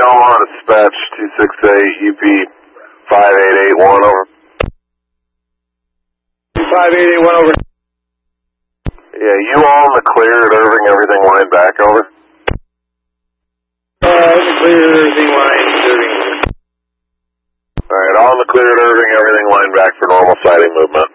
Yamaha dispatch 268 UP 5881 over. 5881 over. Yeah, you all in the clear at Irving, everything line back over. Clear Irving line, Irving. Alright, all in the clear at Irving, everything line back for normal siding movement.